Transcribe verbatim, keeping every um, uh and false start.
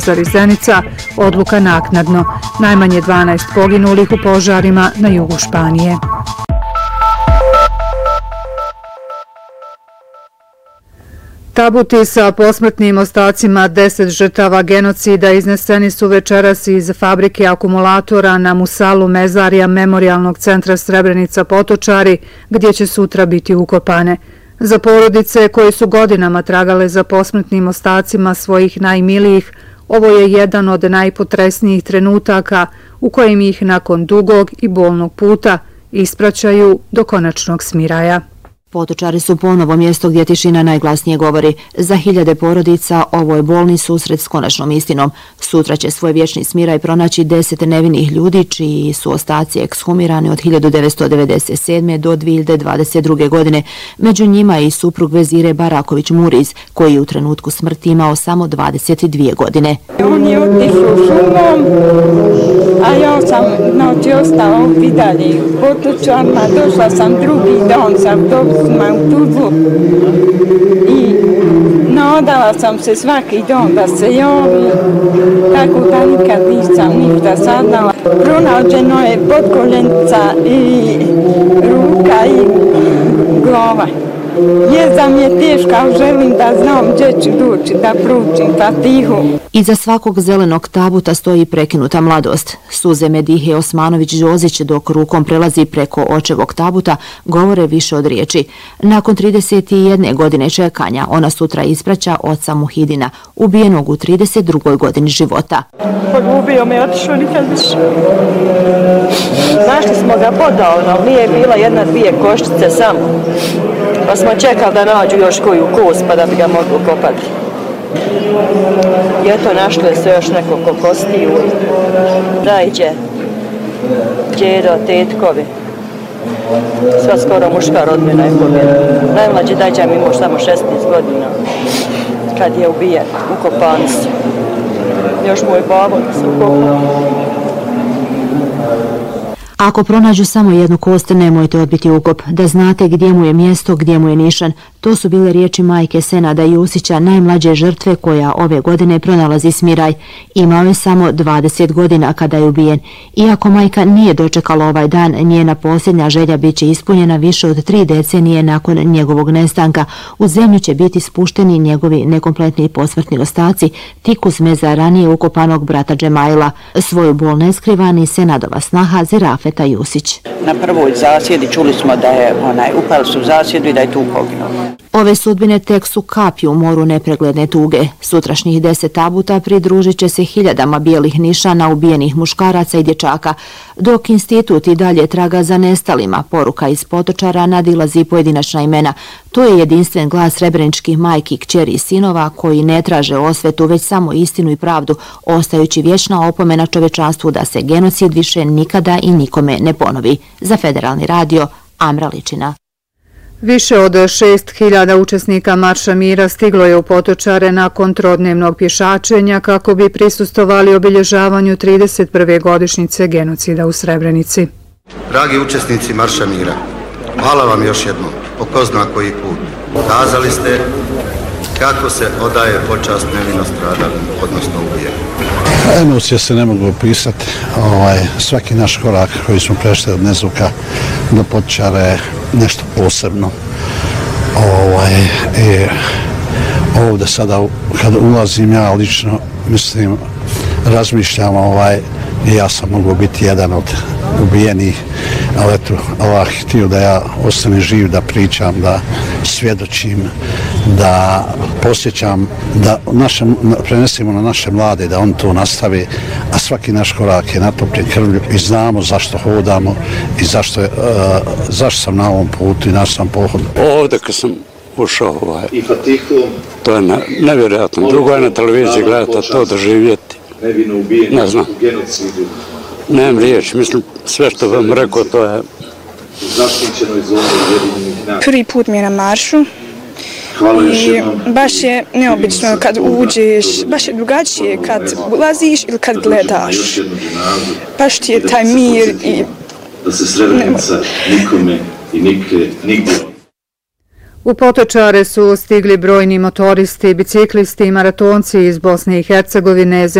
Požari Zenica, odluka naknadno. Najmanje dvanaest poginulih u požarima na jugu Španije. Tabuti sa posmrtnim ostacima deset žrtava genocida izneseni su večeras iz fabrike akumulatora na Musalu mezarija Memorijalnog centra Srebrenica Potočari, gdje će sutra biti ukopane. Za porodice koji su godinama tragale za posmrtnim ostacima svojih najmilijih, ovo je jedan od najpotresnijih trenutaka u kojem ih nakon dugog i bolnog puta ispraćaju do konačnog smiraja. Potočari su ponovo mjesto gdje tišina najglasnije govori. Za hiljade porodica ovo je bolni susret s konačnom istinom. Sutra će svoj vječni smiraj pronaći deset nevinih ljudi čiji su ostaci ekshumirani od hiljadu devetsto devedeset sedme. do dvije hiljade dvadeset druge. godine. Među njima je i suprug vezire Baraković Muriz, koji je u trenutku smrti imao samo dvadeset dvije godine. On je otišao šumom, a ja sam noći ostala ovdje dalje u Potočarima. Došla sam drugi dan sa autobusom u Tuzlu i nadala sam se svaki dan da se javi, tako da nikad nisam ništa saznala. Pronađeno je potkoljenica i ruka i glava. Jeza mi je teška, ali želim da znam gdje ću doći, da proučim Fatihu. Iza svakog zelenog tabuta stoji prekinuta mladost. Suze Medihe Osmanović-Đozić, dok rukom prelazi preko očevog tabuta, govore više od riječi. Nakon trideset jedne godine čekanja, ona sutra ispraća oca Muhidina, ubijenog u trideset drugoj godini života. Pogubio me, otišao nikad više. Našli smo ga podavno, nije bila jedna, dvije koščice samo. Pa smo čekali da nađu još koju kost pa da bi ga mogli kopati. I eto, našlo je se još nekoliko kostiju. Dajđe, djedo, tetkovi. Sva skoro muška rodbina je pobjena. Najmlađi dajđa mi imao samo šesnaest godina kad je ubijen, ukopan su. Još moj babo da se ukopao. Ako pronađu samo jednu kost, nemojte odbiti ukop, da znate gdje mu je mjesto, gdje mu je nišan. To su bile riječi majke Senada Jusića, najmlađe žrtve koja ove godine pronalazi smiraj. Imao je samo dvadeset godina kada je ubijen. Iako majka nije dočekala ovaj dan, njena posljednja želja bit će ispunjena više od tri decenije nakon njegovog nestanka. U zemlju će biti spušteni njegovi nekompletni posmrtni ostaci, tik uz mezar ranije ukopanog brata Džemaila. Svoju bol ne skriva ni Senadova snaha Zirafe Jusić. Na prvoj zasjedi čuli smo da je onaj, upali su zasjedu i da je tu poginuo. Ove sudbine tek su kapi u moru nepregledne tuge. Sutrašnjih deset tabuta pridružit će se hiljadama bijelih nišana ubijenih muškaraca i dječaka, dok institut i dalje traga za nestalima. Poruka iz Potočara nadilazi pojedinačna imena. To je jedinstven glas srebreničkih majki, kćeri i sinova koji ne traže osvetu, već samo istinu i pravdu, ostajući vječna opomena čovečanstvu da se genocid više nikada i nikome ne ponovi. Za Federalni radio, Amra Ličina. Više od šest hiljada učesnika Marša mira stiglo je u Potočare nakon trodnevnog pješačenja kako bi prisustvovali obilježavanju trideset prve godišnjice genocida u Srebrenici. Dragi učesnici Marša mira, hvala vam još jednom, po ko zna koji put. Kazali ste kako se odaje počast nevino stradalim, odnosno ubijenim. Emocije se ne mogu opisati. Ovaj, svaki naš korak koji smo prešli od Nezluka do Potočara je nešto posebno. Ovaj, i ovdje sada kad ulazim ja lično, mislim, razmišljam, ovaj, i ja sam mogu biti jedan od ubijenih, ali eto, Allah htio da ja ostanem živ, da pričam, da svjedočim, da posjećam, da naše, prenesimo na naše mlade, da on to nastavi, a svaki naš korak je natopljen krvlju i znamo zašto hodamo i zašto, je, uh, zašto sam na ovom putu i naš sam pohod. Ovdje kad sam ušao, ovaj, to je nevjerojatno. Drugo je na televiziji gledati, a to doživjeti. Ne znam. Nemam riječ, mislim, sve što vam rekao, to je... Prvi put mi je na maršu i baš je neobično kad uđeš, baš je drugačije kad ulaziš ili kad gledaš. Baš ti je taj mir i... Da se Srebrenica nikome i nigdje. U Potočare su stigli brojni motoristi, biciklisti i maratonci iz Bosne i Hercegovine,